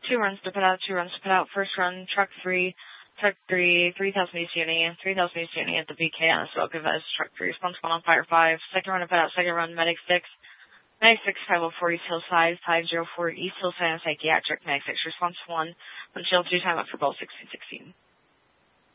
2 runs to put out, 2 runs to put out. First run, truck 3, 3000 East Uni, 3000 East Uni at the BK on the Smoke Vez, truck 3, response 1 on fire 5. Second run to put out, second run, medic 6. Medic 6, 504 East Hillside, 504 East Hillside on psychiatric, medic 6, response 1. Windshield 2 time up for both 1616.